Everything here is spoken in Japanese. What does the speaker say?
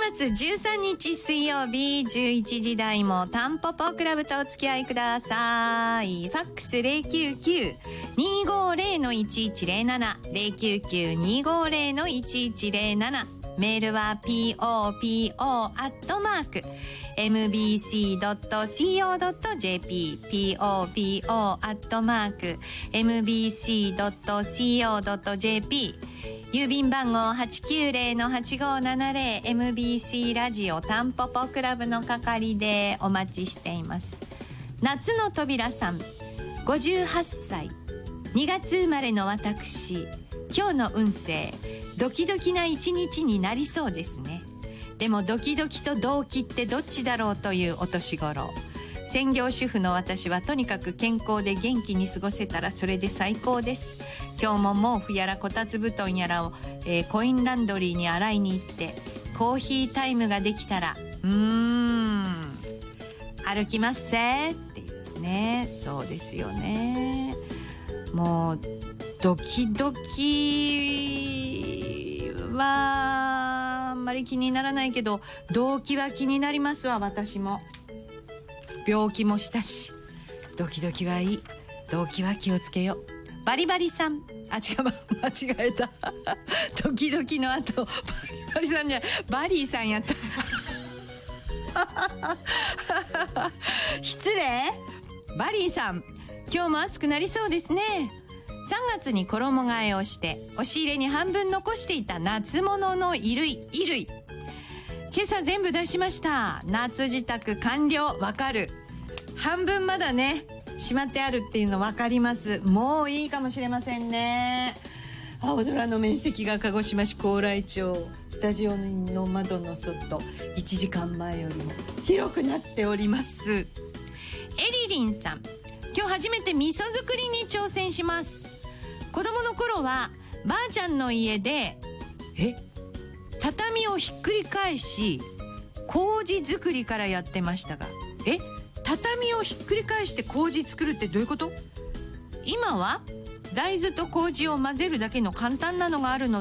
月13日水曜日11時台もタンポポクラブとお付き合いください。ファックス 099-250-1107 099-250-1107、メールは popo@mbc.co.jp popo@mbc.co.jp、郵便番号 890-8570 MBC ラジオタンポポクラブの係でお待ちしています。夏の扉さん、58歳、2月生まれの私。今日の運勢、ドキドキな一日になりそうですね。でもドキドキと動機ってどっちだろうというお年頃。専業主婦の私はとにかく健康で元気に過ごせたらそれで最高です。今日も毛布やらこたつ布団やらを、コインランドリーに洗いに行ってコーヒータイムができたら歩きますせっていうね。そうですよね。もうドキドキはあんまり気にならないけど、動機は気になりますわ。私も病気もしたし、ドキドキはいい。動機は気をつけよう。バリバリさん、あ、違う、間違えたドキドキの後バリバリさんじゃバリーさんやった失礼。バリーさん、今日も暑くなりそうですね。3月に衣替えをして押し入れに半分残していた夏物の衣類、今朝全部出しました。夏支度完了。わかる。半分まだねしまってあるっていうの分かります。もういいかもしれませんね。青空の面積が鹿児島市高麗町、スタジオの窓の外、1時間前よりも広くなっております。エリリンさん、今日初めて味噌作りに挑戦します。子供の頃はばあちゃんの家で畳をひっくり返し麹作りからやってましたが、畳をひっくり返して麹作るってどういうこと？今は大豆と麹を混ぜるだけの簡単なのがあるの